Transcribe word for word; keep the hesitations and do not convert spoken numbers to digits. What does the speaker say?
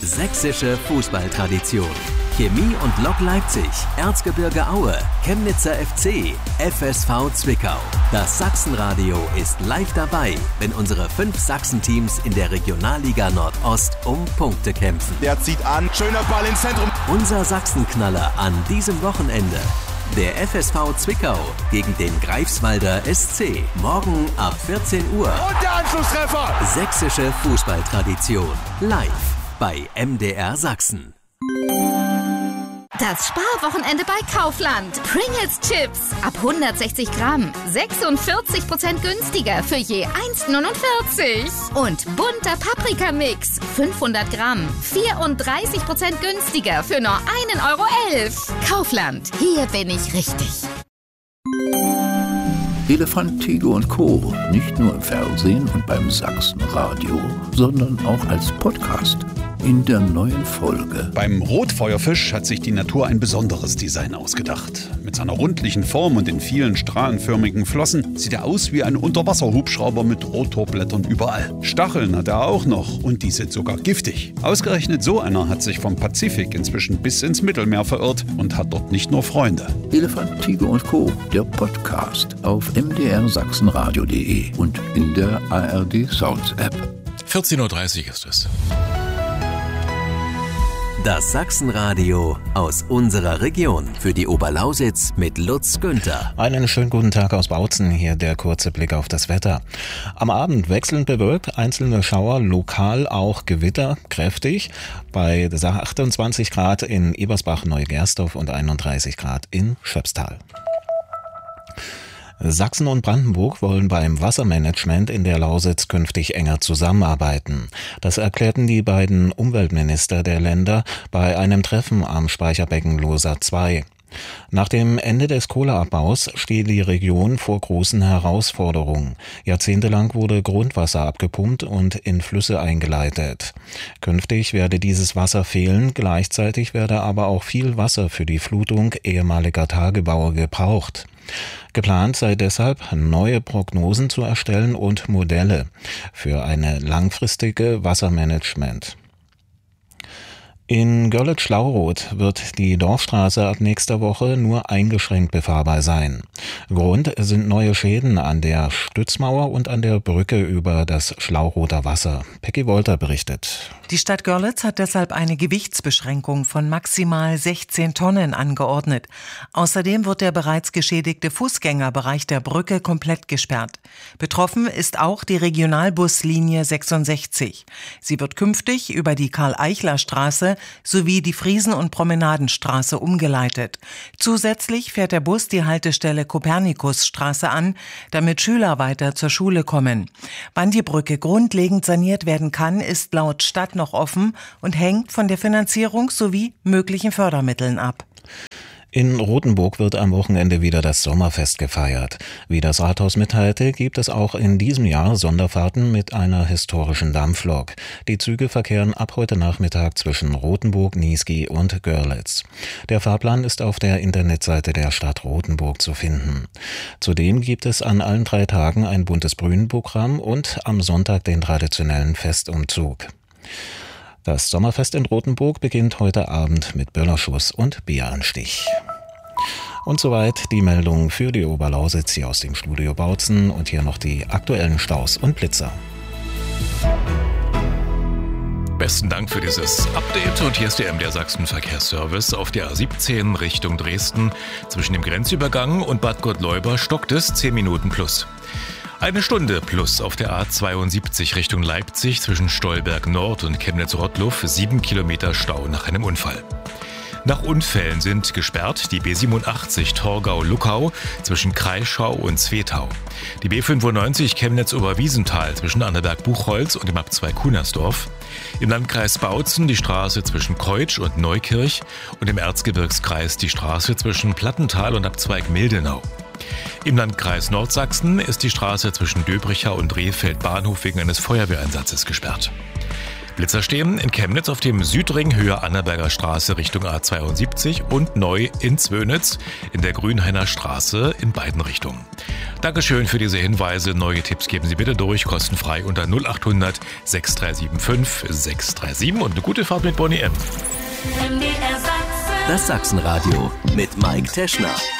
Sächsische Fußballtradition. Chemie und Lok Leipzig, Erzgebirge Aue, Chemnitzer F C, F S V Zwickau. Das Sachsenradio ist live dabei, wenn unsere fünf Sachsen-Teams in der Regionalliga Nordost um Punkte kämpfen. Der zieht an, schöner Ball ins Zentrum. Unser Sachsenknaller an diesem Wochenende. Der F S V Zwickau gegen den Greifswalder S C. Morgen ab vierzehn Uhr. Und der Anschlusstreffer! Sächsische Fußballtradition. Live bei M D R Sachsen. Das Sparwochenende bei Kaufland. Pringles Chips ab hundertsechzig Gramm. sechsundvierzig Prozent günstiger für je eins Komma neunundvierzig. Und bunter Paprikamix. fünfhundert Gramm. vierunddreißig Prozent günstiger für nur ein Euro elf. Kaufland. Hier bin ich richtig. Elefant, Tiger und Co. Nicht nur im Fernsehen und beim Sachsenradio, sondern auch als Podcast. In der neuen Folge. Beim Rotfeuerfisch hat sich die Natur ein besonderes Design ausgedacht. Mit seiner rundlichen Form und den vielen strahlenförmigen Flossen sieht er aus wie ein Unterwasserhubschrauber mit Rotorblättern überall. Stacheln hat er auch noch und die sind sogar giftig. Ausgerechnet so einer hat sich vom Pazifik inzwischen bis ins Mittelmeer verirrt und hat dort nicht nur Freunde. Elefant, Tiger und Co., der Podcast auf m d r sachsenradio punkt de und in der A R D Sounds App. vierzehn Uhr dreißig ist es. Das Sachsenradio aus unserer Region für die Oberlausitz mit Lutz Günther. Einen schönen guten Tag aus Bautzen, hier der kurze Blick auf das Wetter. Am Abend wechselnd bewölkt, einzelne Schauer, lokal auch Gewitter, kräftig, bei achtundzwanzig Grad in Ebersbach-Neugersdorf und einunddreißig Grad in Schöpstal. Sachsen und Brandenburg wollen beim Wassermanagement in der Lausitz künftig enger zusammenarbeiten. Das erklärten die beiden Umweltminister der Länder bei einem Treffen am Speicherbecken Loser zwei. Nach dem Ende des Kohleabbaus steht die Region vor großen Herausforderungen. Jahrzehntelang wurde Grundwasser abgepumpt und in Flüsse eingeleitet. Künftig werde dieses Wasser fehlen, gleichzeitig werde aber auch viel Wasser für die Flutung ehemaliger Tagebaue gebraucht. Geplant sei deshalb, neue Prognosen zu erstellen und Modelle für eine langfristige Wassermanagement. In Görlitz-Schlauroth wird die Dorfstraße ab nächster Woche nur eingeschränkt befahrbar sein. Grund sind neue Schäden an der Stützmauer und an der Brücke über das Schlauroter Wasser. Peggy Wolter berichtet. Die Stadt Görlitz hat deshalb eine Gewichtsbeschränkung von maximal sechzehn Tonnen angeordnet. Außerdem wird der bereits geschädigte Fußgängerbereich der Brücke komplett gesperrt. Betroffen ist auch die Regionalbuslinie sechsundsechzig. Sie wird künftig über die Karl-Eichler-Straße sowie die Friesen- und Promenadenstraße umgeleitet. Zusätzlich fährt der Bus die Haltestelle Kopernikusstraße an, damit Schüler weiter zur Schule kommen. Wann die Brücke grundlegend saniert werden kann, ist laut Stadt noch offen und hängt von der Finanzierung sowie möglichen Fördermitteln ab. In Rothenburg wird am Wochenende wieder das Sommerfest gefeiert. Wie das Rathaus mitteilte, gibt es auch in diesem Jahr Sonderfahrten mit einer historischen Dampflok. Die Züge verkehren ab heute Nachmittag zwischen Rothenburg, Niesky und Görlitz. Der Fahrplan ist auf der Internetseite der Stadt Rothenburg zu finden. Zudem gibt es an allen drei Tagen ein buntes Bühnenprogramm und am Sonntag den traditionellen Festumzug. Das Sommerfest in Rothenburg beginnt heute Abend mit Böllerschuss und Bieranstich. Und soweit die Meldung für die Oberlausitz hier aus dem Studio Bautzen und hier noch die aktuellen Staus und Blitzer. Besten Dank für dieses Update und hier ist der M D R Sachsen Verkehrsservice. Auf der A siebzehn Richtung Dresden zwischen dem Grenzübergang und Bad Gottleuba stockt es zehn Minuten plus. Eine Stunde plus auf der A zweiundsiebzig Richtung Leipzig zwischen Stolberg Nord und Chemnitz-Rottluff, sieben Kilometer Stau nach einem Unfall. Nach Unfällen sind gesperrt die B siebenundachtzig Torgau-Luckau zwischen Kreischau und Zwetau, die B fünfundneunzig Chemnitz-Oberwiesenthal zwischen Annaberg-Buchholz und dem Abzweig Kunersdorf, im Landkreis Bautzen die Straße zwischen Keutsch und Neukirch und im Erzgebirgskreis die Straße zwischen Plattental und Abzweig Mildenau. Im Landkreis Nordsachsen ist die Straße zwischen Döbricher und Rehfeld Bahnhof wegen eines Feuerwehreinsatzes gesperrt. Blitzer stehen in Chemnitz auf dem Südring Höhe Annaberger Straße Richtung A zweiundsiebzig und neu in Zwönitz in der Grünhainer Straße in beiden Richtungen. Dankeschön für diese Hinweise. Neue Tipps geben Sie bitte durch, kostenfrei unter null acht hundert sechs drei sieben fünf sechs drei sieben und eine gute Fahrt mit Bonnie M. Das Sachsenradio mit Mike Teschner.